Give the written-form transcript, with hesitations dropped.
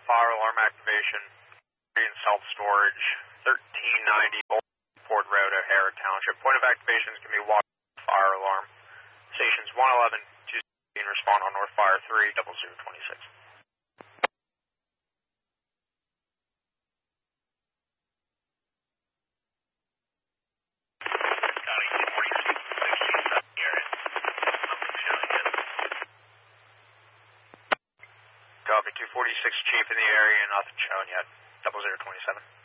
fire alarm activation in self-storage, 1390 Old Port Road, O'Hara Township. Point of activation is going to be water fire alarm. Stations 111, 216, respond on North Fire 3, 0026. Copy, 246 Chief in the area, nothing showing yet, 0027.